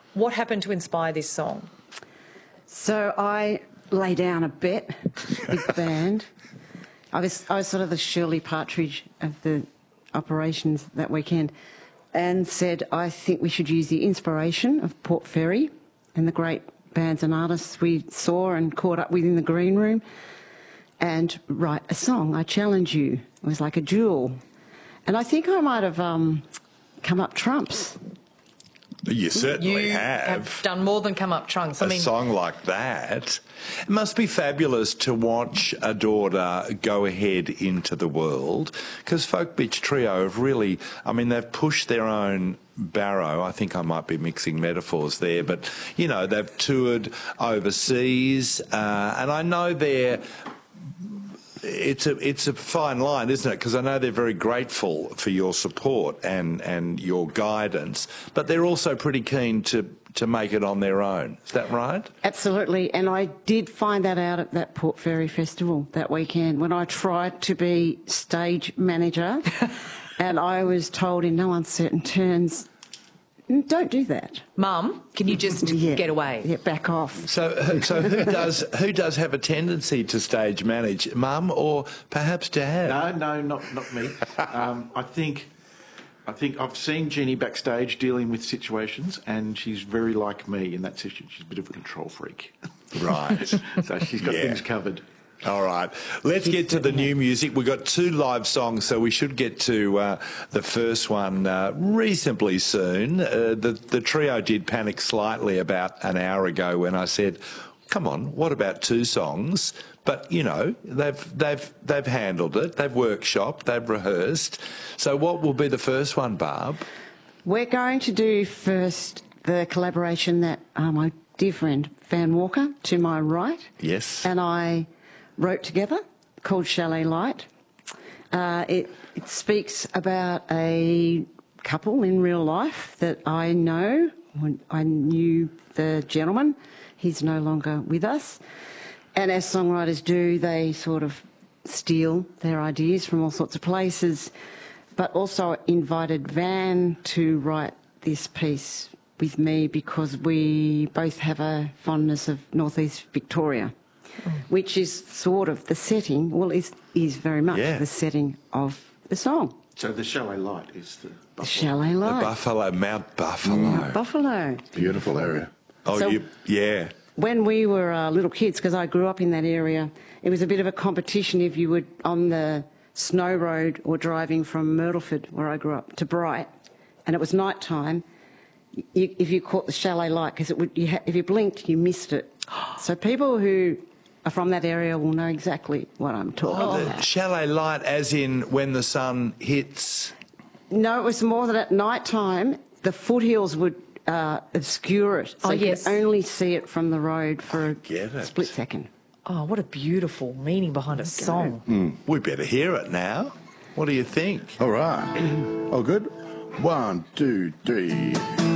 What happened to inspire this song? So I lay down a bet, big band. I was sort of the Shirley Partridge of the operations that weekend, and said, I think we should use the inspiration of Port Fairy and the great bands and artists we saw and caught up with in the green room and write a song. I challenge you. It was like a duel. And I think I might have come up trumps. You certainly You have done more than come up trunks. A song like that. It must be fabulous to watch a daughter go ahead into the world, because Folk Beach Trio have really, I mean, they've pushed their own barrow. I think I might be mixing metaphors there, but, you know, they've toured overseas, and I know it's a fine line, isn't it? Because I know they're very grateful for your support and your guidance, but they're also pretty keen to make it on their own. Is that right? Absolutely. And I did find that out at that Port Fairy Festival that weekend when I tried to be stage manager and I was told in no uncertain terms, don't do that. Mum, can you just get away? Yeah, back off. So who does have a tendency to stage manage, Mum or perhaps Dad? No, not me. I think I've seen Jeannie backstage dealing with situations, and she's very like me in that situation. She's a bit of a control freak. Right. So she's got things covered. All right. Let's get to the new music. We've got 2 live songs, so we should get to the first one reasonably soon. The trio did panic slightly about an hour ago when I said, come on, what about 2 songs? But, you know, they've handled it. They've workshopped. They've rehearsed. So what will be the first one, Barb? We're going to do first the collaboration that my dear friend Van Walker, to my right, yes, and I wrote together, called Chalet Light. It speaks about a couple in real life that I know. I knew the gentleman. He's no longer with us. And as songwriters do, they sort of steal their ideas from all sorts of places, but also invited Van to write this piece with me because we both have a fondness of northeast Victoria, which is sort of the setting, well, is very much the setting of the song. So the Chalet Light is the Buffalo. The Chalet Light. The Buffalo, Mount Buffalo. Mount Buffalo. Beautiful area. Oh, So- yeah. When we were little kids, because I grew up in that area, it was a bit of a competition if you were on the snow road or driving from Myrtleford, where I grew up, to Bright, and it was night time, if you caught the Chalet Light, because if you blinked, you missed it. So people who are from that area will know exactly what I'm talking about. The Chalet Light as in when the sun hits? No, it was more that at night time, the foothills would obscure it. So you could only see it from the road for a split second. Oh, what a beautiful meaning behind a song. We better hear it now. What do you think? All right. Oh, good. 1, 2, 3.